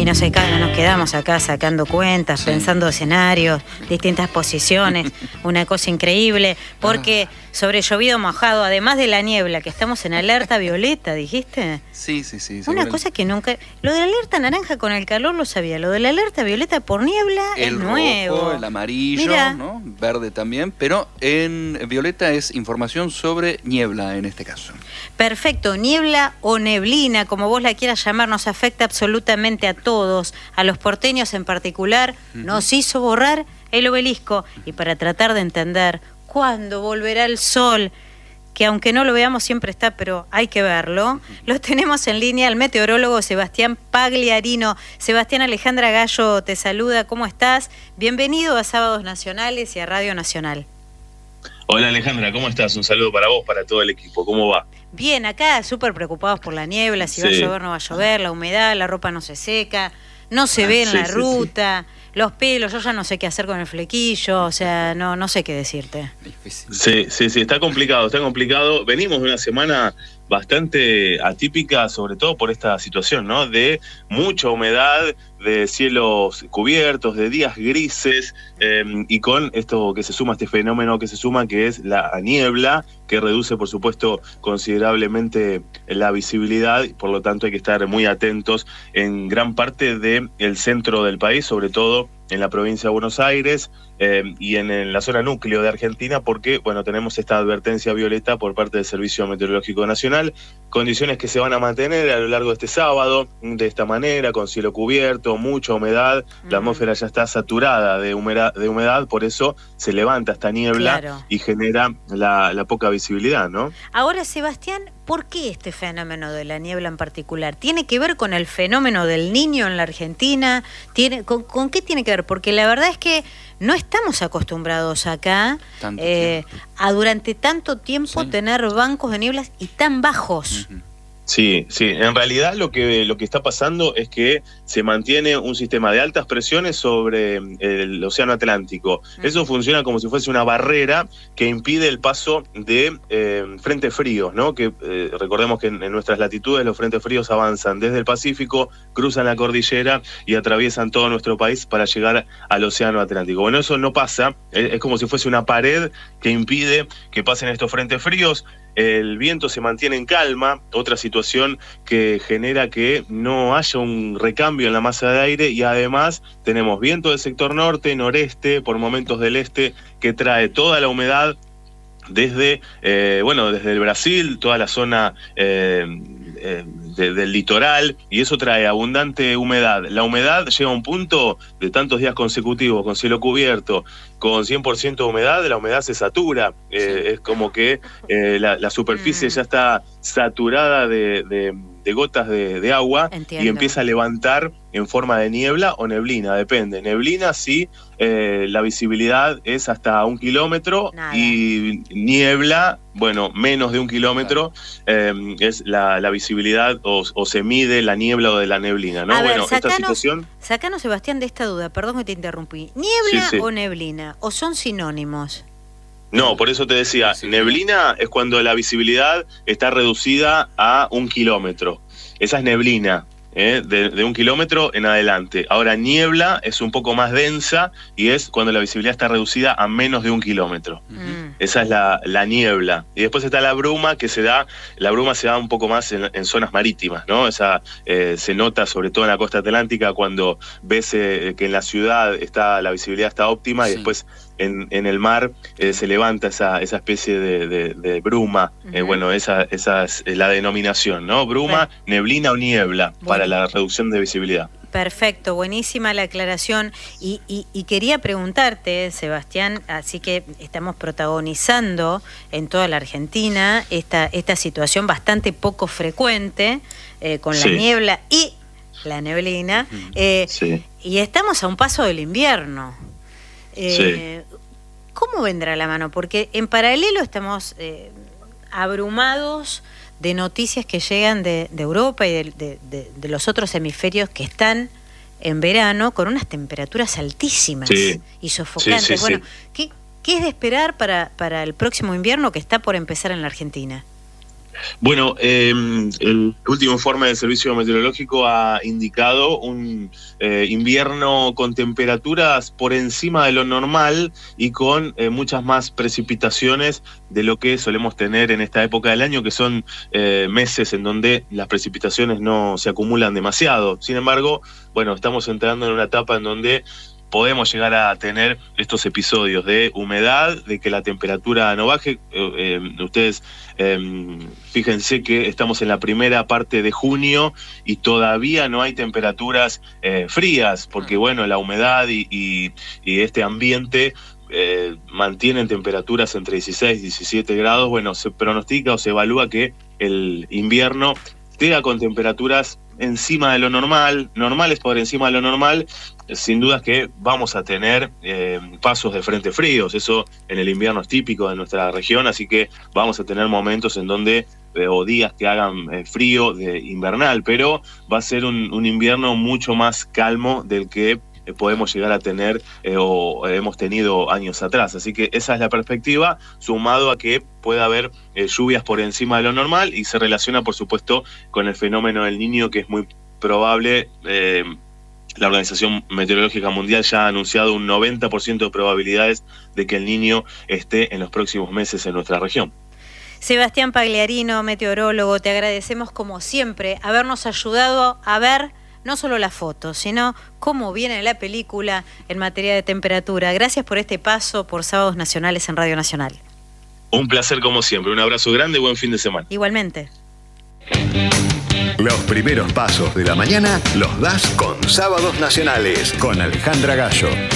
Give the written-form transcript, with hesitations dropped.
nos quedamos acá sacando cuentas, pensando escenarios, distintas posiciones, una cosa increíble, porque sobre llovido mojado, además de la niebla, que estamos en alerta violeta, ¿dijiste? Sí. Una cosa que nunca... Lo de la alerta naranja con el calor lo sabía, lo de la alerta violeta por niebla es nuevo. El rojo, el amarillo, ¿no? Verde también, pero en violeta es información sobre niebla en este caso. Perfecto, niebla o neblina, como vos la quieras llamar, nos afecta absolutamente a todos, a los porteños en particular, nos hizo borrar el obelisco. Y para tratar de entender cuándo volverá el sol, que aunque no lo veamos siempre está, pero hay que verlo, lo tenemos en línea al meteorólogo Sebastián Pagliarino. Sebastián, Alejandra Gallo te saluda, ¿cómo estás? Bienvenido a Sábados Nacionales y a Radio Nacional. Hola Alejandra, ¿cómo estás? Un saludo para vos, para todo el equipo, ¿cómo va? Bien, acá súper preocupados por la niebla, si va a llover, no va a llover, la humedad, la ropa no se seca, no se ve en la ruta, los pelos, yo ya no sé qué hacer con el flequillo, o sea, no sé qué decirte. Sí, está complicado. Venimos de una semana bastante atípica, sobre todo por esta situación, ¿no? De mucha humedad, de cielos cubiertos, de días grises, y con esto que se suma, este fenómeno que se suma, que es la niebla, que reduce, por supuesto, considerablemente la visibilidad, y por lo tanto hay que estar muy atentos en gran parte del centro del país, sobre todo en la provincia de Buenos Aires y en la zona núcleo de Argentina, porque bueno, tenemos esta advertencia violeta por parte del Servicio Meteorológico Nacional, condiciones que se van a mantener a lo largo de este sábado, de esta manera, con cielo cubierto, mucha humedad, la atmósfera ya está saturada de humedad, por eso se levanta esta niebla y genera la poca visibilidad, ¿no? Ahora, Sebastián, ¿por qué este fenómeno de la niebla en particular? ¿Tiene que ver con el fenómeno del Niño en la Argentina? ¿Con qué tiene que ver? Porque la verdad es que no estamos acostumbrados acá a durante tanto tiempo tener bancos de nieblas y tan bajos. Sí, en realidad lo que está pasando es que se mantiene un sistema de altas presiones sobre el océano Atlántico. Eso funciona como si fuese una barrera que impide el paso de frentes fríos, ¿no? Que recordemos que en nuestras latitudes los frentes fríos avanzan desde el Pacífico, cruzan la cordillera y atraviesan todo nuestro país para llegar al océano Atlántico. Bueno, eso no pasa, es como si fuese una pared que impide que pasen estos frentes fríos. El viento se mantiene en calma, otra situación que genera que no haya un recambio en la masa de aire, y además tenemos viento del sector norte, noreste, por momentos del este, que trae toda la humedad desde el Brasil, toda la zona del litoral, y eso trae abundante humedad. La humedad llega a un punto de tantos días consecutivos con cielo cubierto, con 100% de humedad, la humedad se satura. Es como que la superficie ya está saturada de gotas de agua. Entiendo. Y empieza a levantar en forma de niebla o neblina, depende. Neblina sí, la visibilidad es hasta 1 kilómetro. Nada. Y niebla, bueno, menos de 1 kilómetro, es la visibilidad o se mide la niebla o de la neblina, ¿no? Esta situación... Sacanos, Sebastián, de esta duda, perdón que te interrumpí. ¿Niebla o neblina? ¿O son sinónimos? No, por eso te decía, neblina es cuando la visibilidad está reducida a 1 kilómetro. Esa es neblina, de 1 kilómetro en adelante. Ahora, niebla es un poco más densa y es cuando la visibilidad está reducida a menos de 1 kilómetro. Esa es la niebla. Y después está la bruma, la bruma se da un poco más en zonas marítimas, ¿no? Esa se nota sobre todo en la costa atlántica, cuando ves que en la ciudad la visibilidad está óptima, y después en el mar se levanta esa especie de bruma. Esa es la denominación, ¿no? Bruma, neblina o niebla, para la reducción de visibilidad. Perfecto, buenísima la aclaración. Y quería preguntarte, Sebastián, así que estamos protagonizando en toda la Argentina esta situación bastante poco frecuente con la niebla y la neblina, y estamos a un paso del invierno. ¿Cómo vendrá la mano? Porque en paralelo estamos abrumados de noticias que llegan de Europa y de los otros hemisferios que están en verano con unas temperaturas altísimas y sofocantes. ¿Qué es de esperar para el próximo invierno que está por empezar en la Argentina? Bueno, el último informe del Servicio Meteorológico ha indicado un invierno con temperaturas por encima de lo normal y con muchas más precipitaciones de lo que solemos tener en esta época del año, que son meses en donde las precipitaciones no se acumulan demasiado. Sin embargo, bueno, estamos entrando en una etapa en donde podemos llegar a tener estos episodios de humedad, de que la temperatura no baje. Ustedes fíjense que estamos en la primera parte de junio y todavía no hay temperaturas frías, porque bueno, la humedad y este ambiente mantienen temperaturas entre 16 y 17 grados. Bueno, se pronostica o se evalúa que el invierno llega con temperaturas encima de lo normal, normales por encima de lo normal. Sin duda que vamos a tener pasos de frente fríos, eso en el invierno es típico de nuestra región, así que vamos a tener momentos en donde, o días que hagan frío de invernal, pero va a ser un invierno mucho más calmo del que podemos llegar a tener o hemos tenido años atrás. Así que esa es la perspectiva, sumado a que pueda haber lluvias por encima de lo normal, y se relaciona por supuesto con el fenómeno del Niño, que es muy probable. La Organización Meteorológica Mundial ya ha anunciado un 90% de probabilidades de que el Niño esté en los próximos meses en nuestra región. Sebastián Pagliarino, meteorólogo, te agradecemos como siempre habernos ayudado a ver no solo la foto, sino cómo viene la película en materia de temperatura. Gracias por este paso por Sábados Nacionales en Radio Nacional. Un placer como siempre, un abrazo grande y buen fin de semana. Igualmente. Los primeros pasos de la mañana los das con Sábados Nacionales, con Alejandra Gallo.